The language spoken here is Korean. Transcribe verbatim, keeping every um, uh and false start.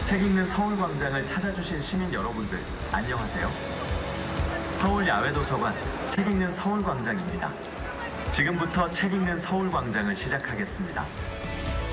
책 읽는 서울광장을 찾아주신 시민 여러분들, 안녕하세요. 서울 야외도서관 책 읽는 서울광장입니다. 지금부터 책 읽는 서울광장을 시작하겠습니다.